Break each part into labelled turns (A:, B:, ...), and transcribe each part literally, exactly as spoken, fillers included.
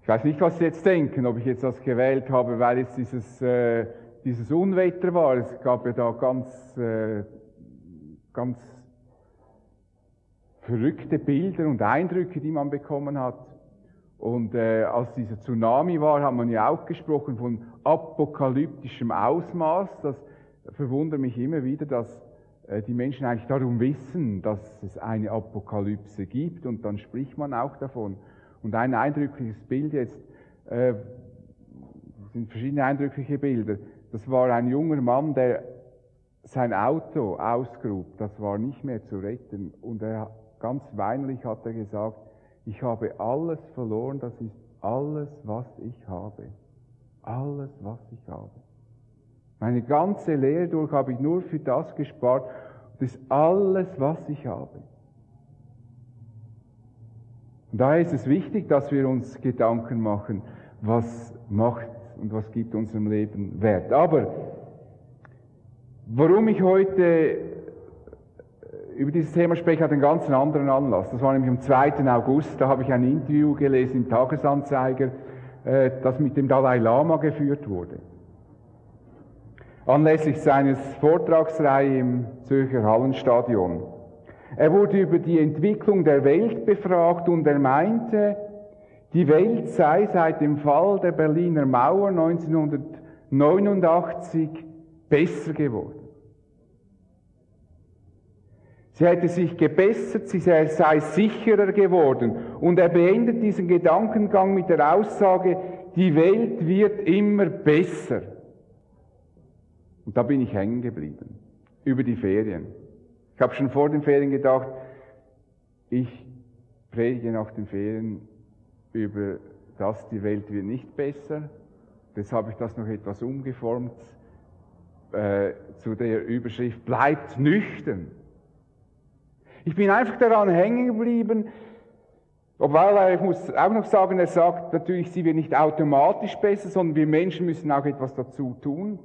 A: Ich weiß nicht, was Sie jetzt denken, ob ich jetzt das gewählt habe, weil es dieses, äh, dieses Unwetter war. Es gab ja da ganz, äh, ganz verrückte Bilder und Eindrücke, die man bekommen hat. Und äh, als dieser Tsunami war, hat man ja auch gesprochen von apokalyptischem Ausmaß. Das verwundert mich immer wieder, dass äh, die Menschen eigentlich darum wissen, dass es eine Apokalypse gibt, und dann spricht man auch davon. Und ein eindrückliches Bild jetzt, äh, das sind verschiedene eindrückliche Bilder, das war ein junger Mann, der sein Auto ausgrub, das war nicht mehr zu retten, und er ganz weinerlich hat er gesagt, ich habe alles verloren, das ist alles, was ich habe. Alles, was ich habe. Meine ganze Lehre durch habe ich nur für das gespart, das ist alles, was ich habe. Und daher ist es wichtig, dass wir uns Gedanken machen, was macht und was gibt unserem Leben Wert. Aber warum ich heute über dieses Thema spreche, hat einen ganz anderen Anlass. Das war nämlich am zweiten August, da habe ich ein Interview gelesen im Tagesanzeiger, das mit dem Dalai Lama geführt wurde. Anlässlich seines Vortragsreihe im Zürcher Hallenstadion. Er wurde über die Entwicklung der Welt befragt und er meinte, die Welt sei seit dem Fall der Berliner Mauer neunzehnhundertneunundachtzig besser geworden. Sie hätte sich gebessert, sie sei sicherer geworden. Und er beendet diesen Gedankengang mit der Aussage, die Welt wird immer besser. Und da bin ich hängen geblieben, über die Ferien. Ich habe schon vor den Ferien gedacht, ich predige nach den Ferien über das, die Welt wird nicht besser. Jetzt habe ich das noch etwas umgeformt äh, zu der Überschrift, bleibt nüchtern. Ich bin einfach daran hängen geblieben, obwohl er, ich muss auch noch sagen, er sagt natürlich, sie wird nicht automatisch besser, sondern wir Menschen müssen auch etwas dazu tun.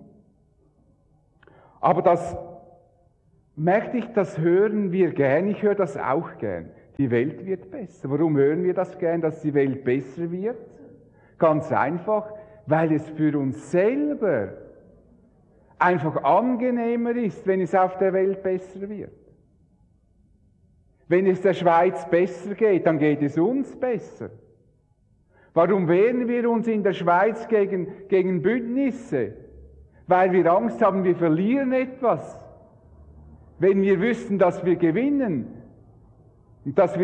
A: Aber das merkte ich, das hören wir gern, ich höre das auch gern. Die Welt wird besser. Warum hören wir das gern, dass die Welt besser wird? Ganz einfach, weil es für uns selber einfach angenehmer ist, wenn es auf der Welt besser wird. Wenn es der Schweiz besser geht, dann geht es uns besser. Warum wehren wir uns in der Schweiz gegen, gegen Bündnisse? Weil wir Angst haben, wir verlieren etwas. Wenn wir wüssten, dass wir gewinnen und dass wir